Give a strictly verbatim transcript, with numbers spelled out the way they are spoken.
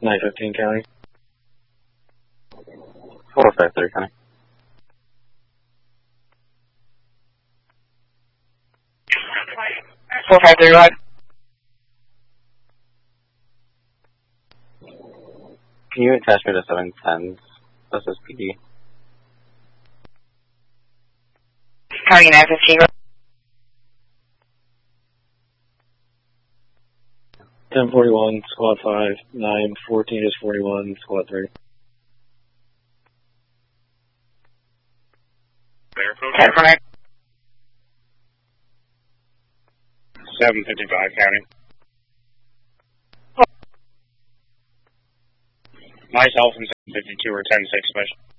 nine fifteen County. four five three County. four five three right. Can you attach me to seven ten S S P D? County nine fifteen right. ten forty-one, Squad five, nine fourteen is forty-one, Squad three. ten right. seven fifty-five County. Myself and seven fifty-two are ten six special.